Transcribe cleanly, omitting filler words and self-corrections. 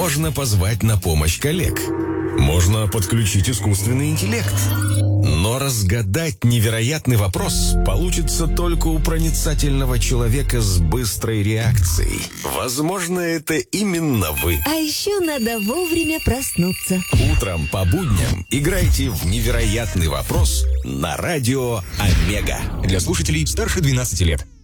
Можно позвать на помощь коллег. Можно подключить искусственный интеллект. Но разгадать невероятный вопрос получится только у проницательного человека с быстрой реакцией. Возможно, это именно вы. А еще надо вовремя проснуться. Утром по будням играйте в «Невероятный вопрос» на радио Омега. Для слушателей старше 12 лет.